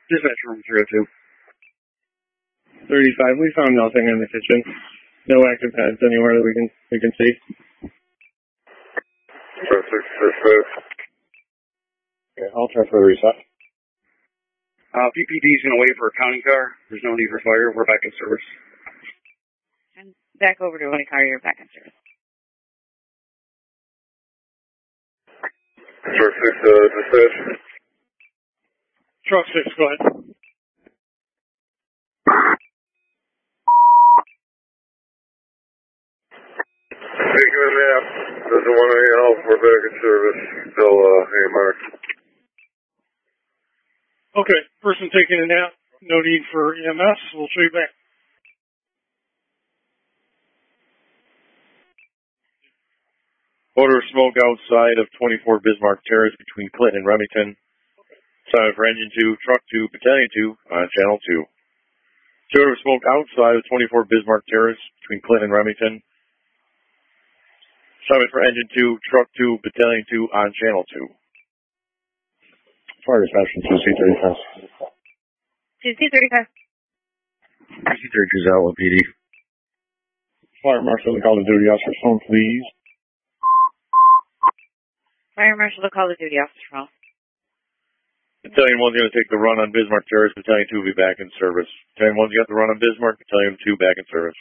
Dispatch room 302. 35. We found nothing in the kitchen. No active pads anywhere that we can see. 665. Okay, I'll try for the reset. PPD's going to wait for a county car. There's no need for fire. We're back in service. And back over to a car. You're back in service. Truck 6, dispatch. Truck 6, go ahead. Taking a nap. Doesn't want any help. We're back in service. Still, AMR. Okay, person taking a nap. No need for EMS. We'll show you back. Odor of smoke outside of 24 Bismarck Terrace between Clinton and Remington. Silent for Engine 2, Truck 2, Battalion 2 on Channel 2. Odor of smoke outside of 24 Bismarck Terrace between Clinton and Remington. Silent for Engine 2, Truck 2, Battalion 2 on Channel 2. Fire dispatch from 2C35. 2C35. 2C32 is out with PD. Fire marshal to call the duty officer phone, please. Fire marshal to call the duty officer phone. Battalion 1's going to take the run on Bismarck Terrace. Battalion 2 will be back in service. Battalion 1's got the run on Bismarck. Battalion 2 back in service.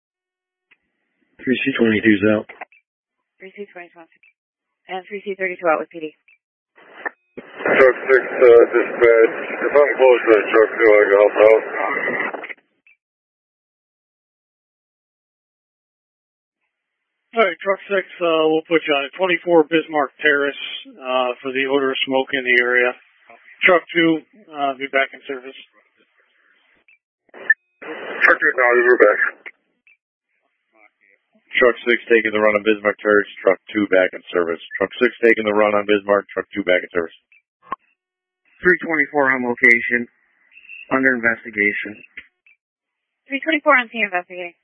3C22's out. 3C22 and 3C32 out with PD. Truck 6, dispatch. If I'm close to truck 2, I can help out. All right, truck 6, we'll put you on it. 24 Bismarck Terrace for the odor of smoke in the area. Truck 2, be back in service. Truck 2, now we're back. Truck 6 taking the run on Bismarck Terrace. Truck 2 back in service. Truck 6 taking the run on Bismarck. Truck 2 back in service. 324 on location. Under investigation. 324 on scene investigating.